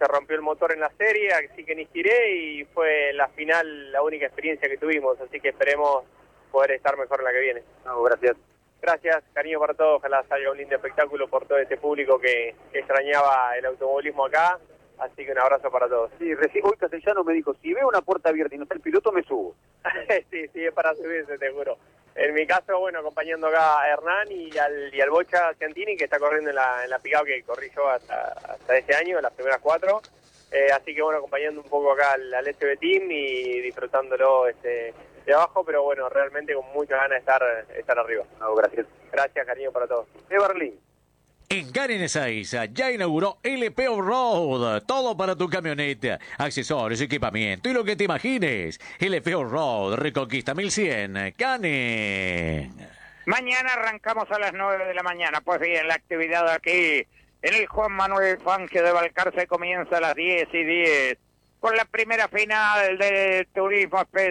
se rompió el motor en la serie, así que ni giré y fue la final la única experiencia que tuvimos, así que esperemos poder estar mejor en la que viene. No, gracias. Gracias, cariño para todos, ojalá salga un lindo espectáculo por todo este público que extrañaba el automovilismo acá, así que un abrazo para todos. Sí, recién hoy Castellano me dijo, si veo una puerta abierta y no está el piloto, me subo. Sí, es para subirse, te juro. En mi caso, bueno, acompañando acá a Hernán y al Bocha Ciantini, que está corriendo en la pick-up que corrí yo hasta este año, las primeras 4. Así que bueno, acompañando un poco acá al SB Team y disfrutándolo de abajo, pero bueno, realmente con muchas ganas de estar arriba. No, gracias. Gracias, cariño para todos. Berlín. En Karen Ezeiza ya inauguró LP Off-Road, todo para tu camioneta, accesorios, equipamiento y lo que te imagines. LP Off-Road, Reconquista 1100, Karen. Mañana arrancamos a las 9 de la mañana, pues bien, la actividad aquí en el Juan Manuel Fangio de Balcarce comienza a las 10:10, con la primera final del Turismo Especial.